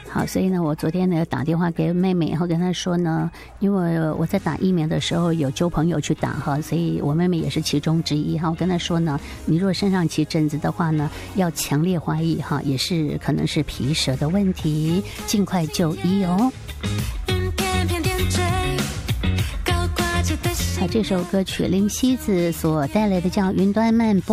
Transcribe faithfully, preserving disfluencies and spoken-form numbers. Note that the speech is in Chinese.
好，所以呢，我昨天呢打电话给妹妹，然后跟她说呢，因为我在打疫苗的时候有揪朋友去打哈，所以我妹妹也是其中之一哈。我跟她说呢，你如果身上起疹子的话呢，要强烈怀疑哈，也是可能是皮蛇的问题，尽快就医哦。好，这首歌曲林夕子所带来的叫《云端漫步》。